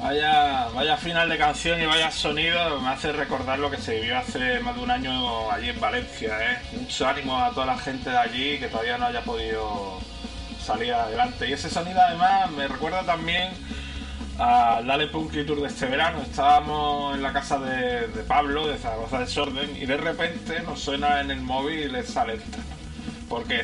Vaya final de canción y vaya sonido, me hace recordar lo que se vivió hace más de un año allí en Valencia, ¿eh? Mucho ánimo a toda la gente de allí que todavía no haya podido salir adelante. Y ese sonido además me recuerda también al Dale Punky Tour de este verano. Estábamos en la casa de Pablo, de Zaragoza Desorden, y de repente nos suena en el móvil esa alerta, porque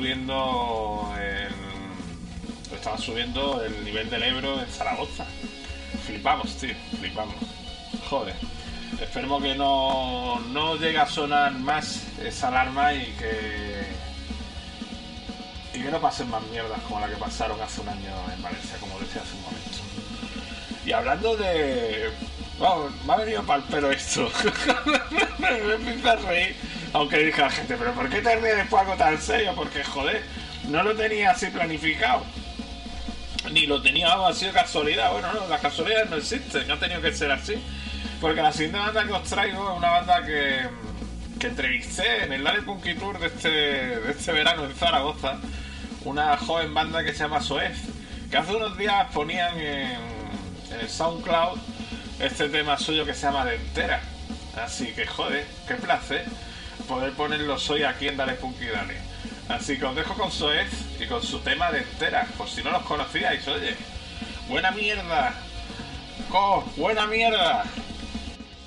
estaba subiendo el nivel del Ebro en Zaragoza. Flipamos, tío, flipamos. Joder. Esperemos que no llegue a sonar más esa alarma y que no pasen más mierdas como la que pasaron hace un año en Valencia, como decía hace un momento. Y hablando de... Vamos, me ha venido para el pelo esto. Me empieza a reír. Aunque dije a la gente, pero ¿por qué te ríes después algo tan serio? Porque, joder, no lo tenía así planificado. Ni lo tenía, vamos, ha sido casualidad. Bueno, no, las casualidades no existen, ha tenido que ser así. Porque la siguiente banda que os traigo es una banda que entrevisté en el Dale Punky Tour de este verano en Zaragoza. Una joven banda que se llama Soez, que hace unos días ponían en el SoundCloud este tema suyo que se llama Dentera. Así que, joder, qué placer poder ponerlo hoy aquí en Dale Punky Dale. Así que os dejo con Soez y con su tema Dentera, por si no los conocíais, oye. Buena mierda. Buena mierda.